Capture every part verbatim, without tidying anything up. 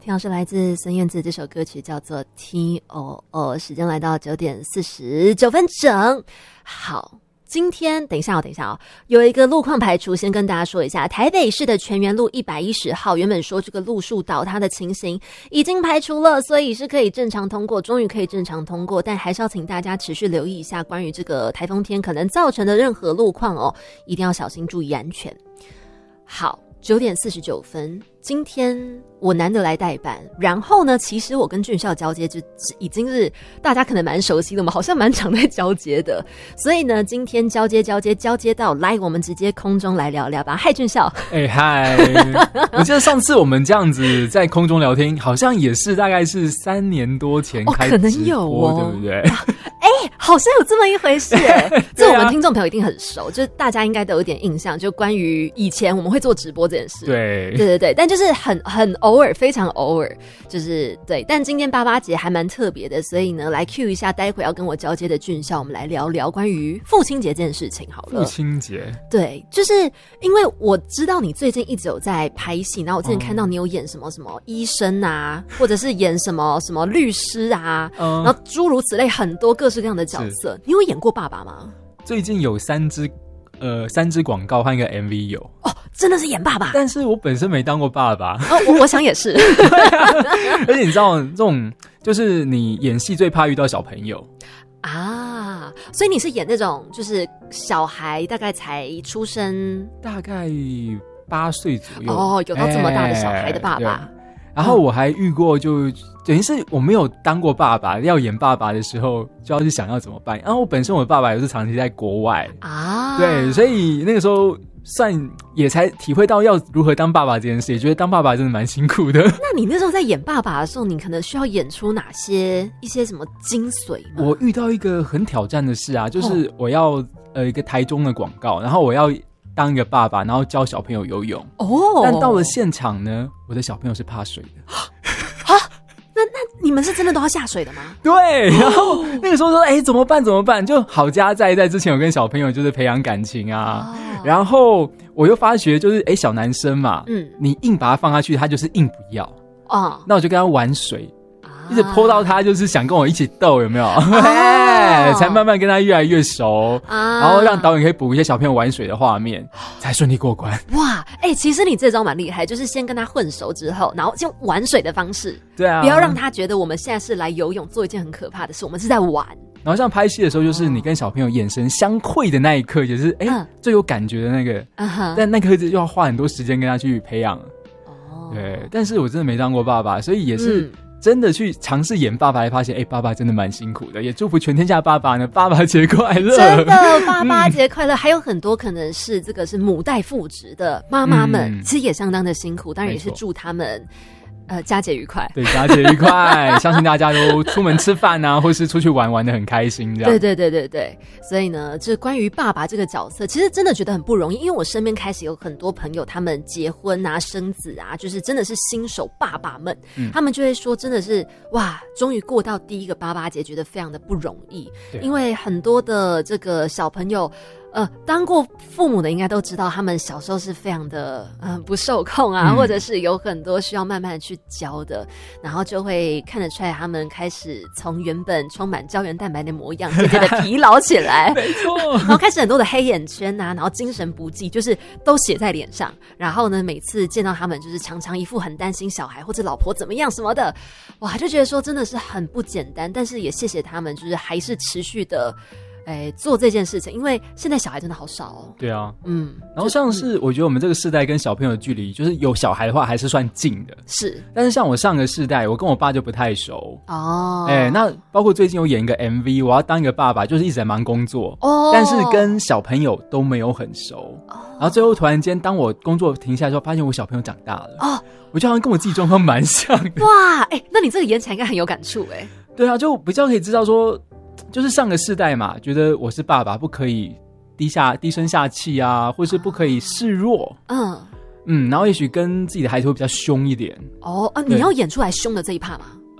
听到是来自孙燕姿，这首歌曲叫做 T O O。 时间来到九点四十九分整。好，今天等一下哦，等一下哦，有一个路况排除，先跟大家说一下，台北市的全园路一百一十号，原本说这个路树倒塌的情形已经排除了，所以是可以正常通过，终于可以正常通过，但还是要请大家持续留意一下关于这个台风天可能造成的任何路况哦，一定要小心注意安全。好，九点四十九分，今天我难得来代班，然后呢，其实我跟俊孝交接就已经是大家可能蛮熟悉的，我们好像蛮常在交接的，所以呢，今天交接交接交接到来，我们直接空中来聊聊吧。嗨，俊孝。 哎、欸、嗨！我记得上次我们这样子在空中聊天，好像也是大概是三年多前开直播、哦、可能有哦，对不对？ 哎、欸，好像有这么一回事哎、欸，这我们听众朋友一定很熟，就是大家应该都有点印象，就关于以前我们会做直播这件事。 对， 对对对，但就是很很偶尔，非常偶尔，就是对。但今天八八节还蛮特别的，所以呢，来 cue 一下，待会要跟我交接的俊孝，我们来聊聊关于父亲节这件事情好了。 父亲节， 对，就是因为我知道你最近一直有在拍戏，然后我之前看到你有演什么什么医生啊，或者是演什么什么律师啊，嗯、然后诸如此类很多各式各样的角色。你有演过爸爸吗？ 最近有三支呃三支广告和一个 M V 有哦，真的是演爸爸。 但是我本身没当过爸爸。 哦，我我想也是。 而且你知道这种就是你演戏最怕遇到小朋友啊，所以你是演那种就是小孩大概才出生大概八岁左右哦，有到这么大的小孩的爸爸。 欸然后我还遇过就，就等于是我没有当过爸爸，要演爸爸的时候就要去想要怎么办。然后我本身我的爸爸也是长期在国外啊，对，所以那个时候算也才体会到要如何当爸爸这件事，也觉得当爸爸真的蛮辛苦的。 那你那时候在演爸爸的时候，你可能需要演出哪些一些什么精髓吗？ 我遇到一个很挑战的事啊，就是我要、哦、呃一个台中的广告，然后我要当一个爸爸，然后教小朋友游泳哦。但到了现场呢，我的小朋友是怕水的。 啊？那那你们是真的都要下水的吗？ 对。然后那个时候说，哎、欸，怎么办？怎么办？就好家在在之前有跟小朋友就是培养感情啊。哦、然后我又发觉，就是哎、欸，小男生嘛，嗯，你硬把他放下去，他就是硬不要。哦。那我就跟他玩水。一直泼到他，就是想跟我一起斗，有没有？哦、才慢慢跟他越来越熟，啊、然后让导演可以补一些小朋友玩水的画面，才顺利过关。 哇，哎、欸，其实你这招蛮厉害，就是先跟他混熟之后，然后用玩水的方式， 对啊， 不要让他觉得我们现在是来游泳做一件很可怕的事，我们是在玩。 然后像拍戏的时候，就是你跟小朋友眼神相窥的那一刻，也是哎、欸嗯、最有感觉的那个，嗯、但那刻就要花很多时间跟他去培养。哦，对，但是我真的没当过爸爸，所以也是。嗯真的去尝试演爸爸，才发现，哎、欸，爸爸真的蛮辛苦的。也祝福全天下爸爸呢，爸爸节快乐！ 真的，爸爸节快乐！嗯、还有很多可能是这个是母带父职的妈妈们，嗯、其实也相当的辛苦，当然也是祝他们。呃，佳节愉快。 对，佳节愉快。相信大家都出门吃饭啊，或是出去玩玩得很开心这样。 对对对对对。所以呢，就关于爸爸这个角色，其实真的觉得很不容易，因为我身边开始有很多朋友，他们结婚啊、生子啊，就是真的是新手爸爸们，嗯、他们就会说，真的是哇，终于过到第一个爸爸节，觉得非常的不容易，因为很多的这个小朋友。呃，当过父母的应该都知道，他们小时候是非常的嗯、呃、不受控啊，嗯、或者是有很多需要慢慢的去教的，然后就会看得出来，他们开始从原本充满胶原蛋白的模样，渐渐的疲劳起来， 没错， 然后开始很多的黑眼圈啊，然后精神不济，就是都写在脸上。然后呢，每次见到他们，就是常常一副很担心小孩或者老婆怎么样什么的，哇，就觉得说真的是很不简单。但是也谢谢他们，就是还是持续的。哎，做这件事情，因为现在小孩真的好少哦。 对啊，嗯，然后像是我觉得我们这个世代跟小朋友的距离，就是有小孩的话还是算近的， 是。 但是像我上个世代，我跟我爸就不太熟哦。哎，那包括最近有演一个 M V， 我要当一个爸爸，就是一直在忙工作哦，但是跟小朋友都没有很熟。哦，然后最后突然间，当我工作停下来之后，发现我小朋友长大了哦，我就好像跟我自己状况蛮像的。 哇，哎，那你这个演起来应该很有感触哎。 对啊，就比较可以知道说。就是上个世代嘛，觉得我是爸爸，不可以低下低声下气啊，或是不可以示弱。嗯嗯，然后也许跟自己的孩子会比较凶一点。 哦，啊，你要演出来凶的这一趴吗？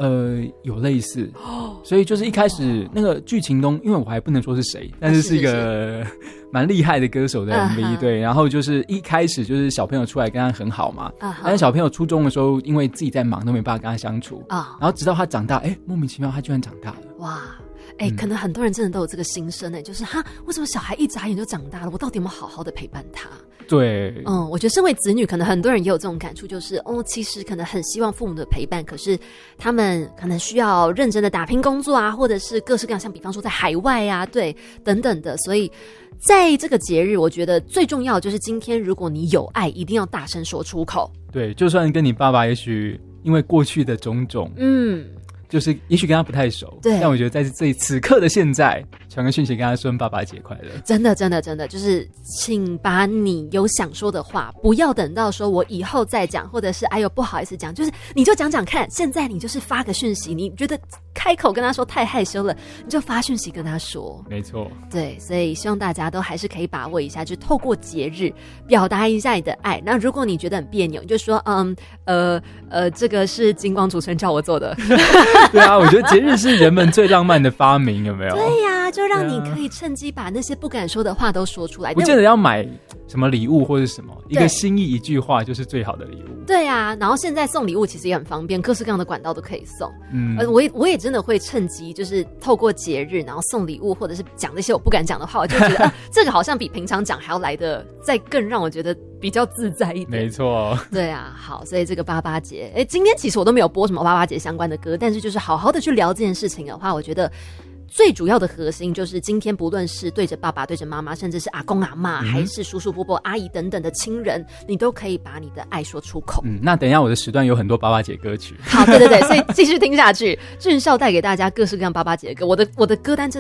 呃，有类似，所以就是一开始那个剧情中，因为我还不能说是谁，但是是一个蛮厉害的歌手的 M V，、uh-huh. 对，然后就是一开始就是小朋友出来跟他很好嘛， uh-huh. 但是小朋友初中的时候，因为自己在忙，都没办法跟他相处， uh-huh. 然后直到他长大，哎，莫名其妙他居然长大了， 哇！哎、欸，可能很多人真的都有这个心声哎、欸，就是哈，为什么小孩一眨眼就长大了？我到底有没有好好的陪伴他？ 对， 嗯，我觉得身为子女，可能很多人也有这种感触，就是哦，其实可能很希望父母的陪伴，可是他们可能需要认真的打拼工作啊，或者是各式各样，像比方说在海外啊，对，等等的。所以在这个节日，我觉得最重要的就是今天，如果你有爱，一定要大声说出口。 对，就算跟你爸爸，也许因为过去的种种，嗯。就是也许跟他不太熟， 对， 但我觉得在这此刻的现在，传个讯息跟他说爸爸节快乐。 真的真的真的，就是请把你有想说的话，不要等到说我以后再讲，或者是哎呦不好意思讲，就是你就讲讲看。现在你就是发个讯息，你觉得开口跟他说太害羞了，你就发讯息跟他说。 没错， 对，所以希望大家都还是可以把握一下，就透过节日表达一下你的爱。那如果你觉得很别扭，你就说嗯呃呃，这个是金光主持人叫我做的。 对啊，我觉得节日是人们最浪漫的发明，有没有？ 对呀、啊，就让你可以趁机把那些不敢说的话都说出来。 不见得要买什么礼物或者什么，一个心意一句话就是最好的礼物。 对啊，然后现在送礼物其实也很方便，各式各样的管道都可以送。嗯，呃，我也我也真的会趁机就是透过节日，然后送礼物，或者是讲那些我不敢讲的话，我就觉得、啊、这个好像比平常讲还要来的再更让我觉得比较自在一点。 没错， 对啊，好，所以这个八八节，哎，今天其实我都没有播什么八八节相关的歌，但是就是好好的去聊这件事情的话，我觉得最主要的核心就是今天不论是对着爸爸、对着妈妈，甚至是阿公阿嬷、嗯、还是叔叔伯伯、阿姨等等的亲人，你都可以把你的爱说出口。 嗯，那等一下我的时段有很多八八节歌曲。 好，对对对，所以继续听下去，俊孝带给大家各式各样八八节的歌，我的我的歌单真的